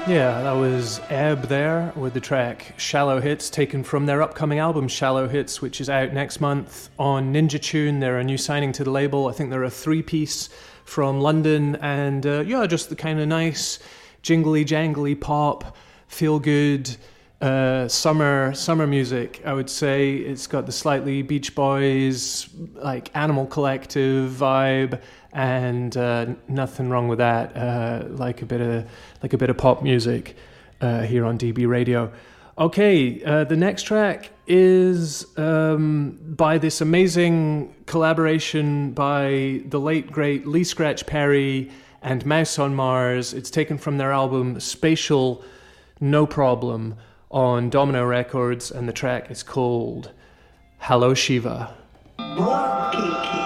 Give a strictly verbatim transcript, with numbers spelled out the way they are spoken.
Yeah, that was Ebb there with the track Shallow Hits, taken from their upcoming album Shallow Hits, which is out next month on Ninja Tune. They're a new signing to the label. I think they're a three-piece from London, and uh, yeah, just the kind of nice jingly jangly pop, feel good uh, summer summer music. I would say it's got the slightly Beach Boys, like Animal Collective vibe, and uh, nothing wrong with that. Uh, like a bit of like a bit of pop music uh, here on D B Radio. Okay, uh, the next track is um, by this amazing collaboration by the late great Lee Scratch Perry and Mouse on Mars. It's taken from their album Spatial No Problem on Domino Records, and the track is called Hello Shiva. More Kiki.